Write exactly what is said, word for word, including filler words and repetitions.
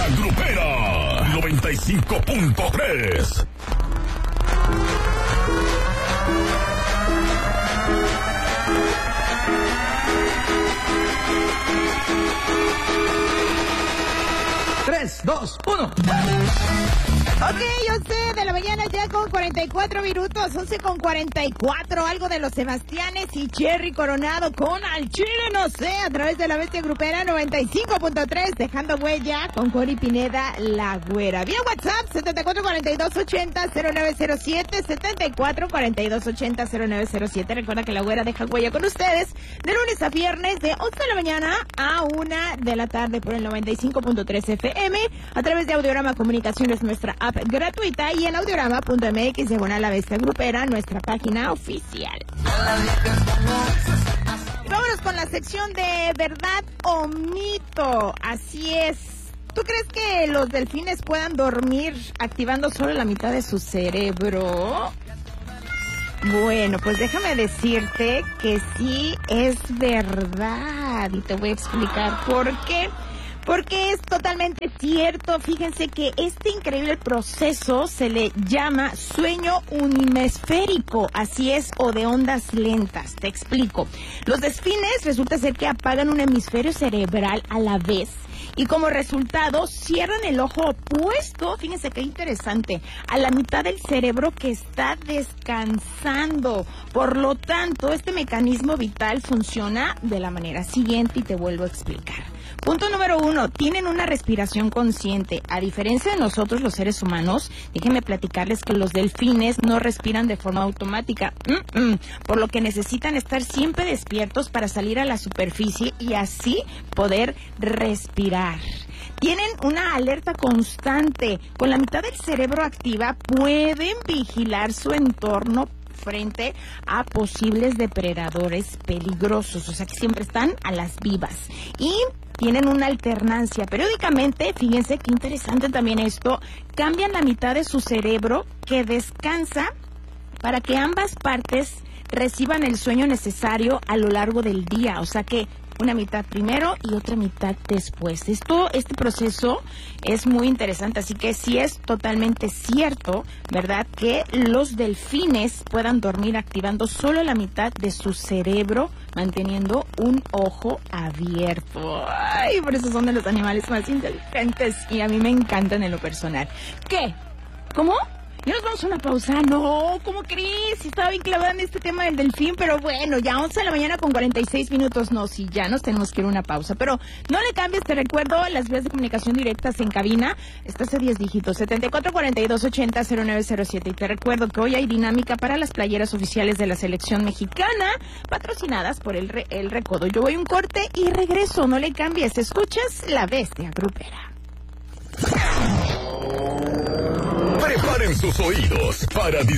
Bestia Grupera noventa y cinco punto tres. tres, dos, uno. Ok, yo sé, de la mañana ya con cuarenta y cuatro minutos, once con cuarenta y cuatro, algo de los Sebastianes y Cherry Coronado con Al Chile, no sé, a través de la Bestia Grupera noventa y cinco punto tres, dejando huella con Cori Pineda, la güera. Vía WhatsApp, setenta y cuatro cuarenta y dos ochenta cero nueve cero siete, setenta y cuatro cuarenta y dos ochenta cero nueve cero siete. Recuerda que la güera deja huella con ustedes de lunes a viernes, de once de la mañana a una de la tarde por el noventa y cinco punto tres F M, a través de Audiorama Comunicaciones, nuestra app gratuita, y en audiorama punto m x diagonal la Bestia Grupera, nuestra página oficial. Vámonos con la sección de verdad o mito. Así es. ¿Tú crees que los delfines puedan dormir activando solo la mitad de su cerebro? Bueno, pues déjame decirte que sí es verdad, y te voy a explicar por qué. Porque es totalmente cierto. Fíjense que este increíble proceso se le llama sueño unihemisférico, así es, o de ondas lentas. Te explico. Los delfines resulta ser que apagan un hemisferio cerebral a la vez, y como resultado cierran el ojo opuesto, fíjense qué interesante, a la mitad del cerebro que está descansando. Por lo tanto, este mecanismo vital funciona de la manera siguiente, y te vuelvo a explicar. Punto número uno, tienen una respiración consciente. A diferencia de nosotros los seres humanos, déjenme platicarles que los delfines no respiran de forma automática, Mm-mm. por lo que necesitan estar siempre despiertos para salir a la superficie y así poder respirar. Tienen una alerta constante. Con la mitad del cerebro activa, pueden vigilar su entorno frente a posibles depredadores peligrosos, o sea que siempre están a las vivas. Y tienen una alternancia. Periódicamente, fíjense qué interesante también esto, cambian la mitad de su cerebro que descansa para que ambas partes reciban el sueño necesario a lo largo del día, o sea que una mitad primero y otra mitad después. Esto, este proceso es muy interesante, así que sí es totalmente cierto, ¿verdad?, que los delfines puedan dormir activando solo la mitad de su cerebro, manteniendo un ojo abierto. Ay, por eso son de los animales más inteligentes y a mí me encantan en lo personal. ¿Qué? ¿Cómo? ¿Ya nos vamos a una pausa? No, ¿cómo crees? Estaba bien clavada en este tema del delfín, pero bueno, ya once de la mañana con cuarenta y seis minutos. No, sí, ya nos tenemos que ir a una pausa. Pero no le cambies, te recuerdo las vías de comunicación directas en cabina. Estás a diez dígitos, setenta y cuatro cuarenta y dos ochenta cero nueve cero siete. Y te recuerdo que hoy hay dinámica para las playeras oficiales de la selección mexicana, patrocinadas por el, Re- el Recodo. Yo voy a un corte y regreso, no le cambies. Escuchas La Bestia Grupera. Preparen sus oídos para